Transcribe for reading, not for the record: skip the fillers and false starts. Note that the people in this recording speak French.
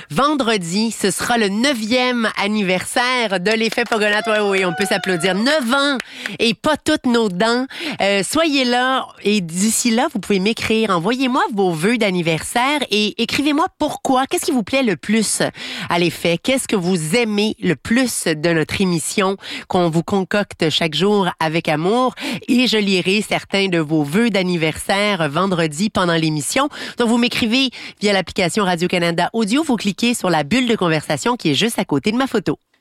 Vendredi, ce sera le 9e anniversaire de l'effet Pogonat. Oui, on peut s'applaudir. 9 ans et pas toutes nos dents. Soyez là et d'ici là, vous pouvez m'écrire. Envoyez-moi vos vœux d'anniversaire et écrivez-moi pourquoi. Qu'est-ce qui vous plaît le plus à l'effet? Qu'est-ce que vous aimez le plus de notre émission qu'on vous concocte chaque jour avec amour? Et je lirai certains de vos vœux d'anniversaire vendredi pendant l'émission. Donc, vous m'écrivez via l'application Radio-Canada Audio. Vous cliquez sur la bulle de conversation qui est juste à côté de ma photo.